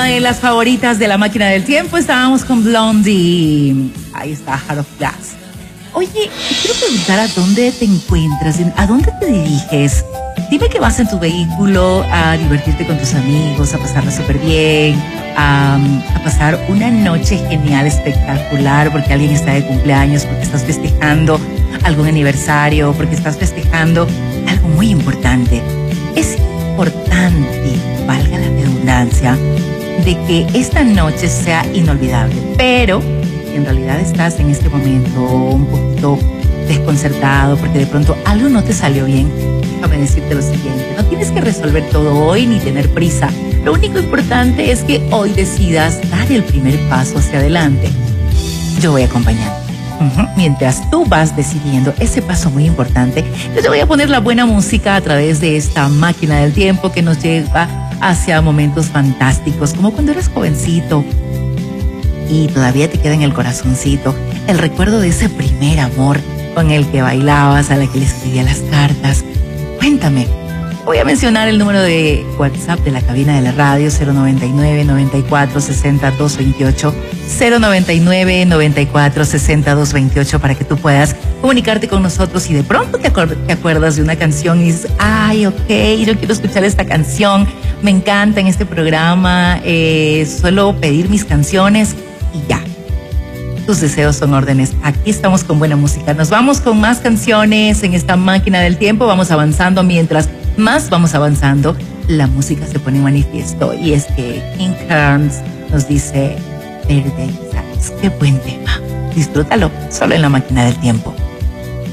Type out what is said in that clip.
de las favoritas de la máquina del tiempo. Estábamos con Blondie. Ahí está, Heart of Glass. Oye, te quiero preguntar a dónde te encuentras, a dónde te diriges. Dime que vas en tu vehículo a divertirte con tus amigos, a pasarla súper bien, a pasar una noche genial, espectacular, porque alguien está de cumpleaños, porque estás festejando algún aniversario, porque estás festejando algo muy importante. Es importante, valga la redundancia, de que esta noche sea inolvidable, pero en realidad estás en este momento un poquito desconcertado porque de pronto algo no te salió bien. Déjame decirte lo siguiente: no tienes que resolver todo hoy ni tener prisa. Lo único importante es que hoy decidas dar el primer paso hacia adelante. Yo voy a acompañarte. Mientras tú vas decidiendo ese paso muy importante, yo te voy a poner la buena música a través de esta máquina del tiempo que nos lleva hacia momentos fantásticos, como cuando eras jovencito y todavía te queda en el corazoncito el recuerdo de ese primer amor con el que bailabas, a la que le escribía las cartas. Cuéntame. Voy a mencionar el número de WhatsApp de la cabina de la radio: 099-94-60-228, 099-94-60-228, para que tú puedas comunicarte con nosotros. Y de pronto te acuerdas de una canción y dices: ay, ok, yo quiero escuchar esta canción, me encanta en este programa, suelo pedir mis canciones y ya. Tus deseos son órdenes. Aquí estamos con buena música. Nos vamos con más canciones en esta máquina del tiempo. Vamos avanzando. Mientras más vamos avanzando, la música se pone en manifiesto. Y es que King Carnes nos dice: Verde, ¿sabes? Qué buen tema. Disfrútalo solo en la máquina del tiempo.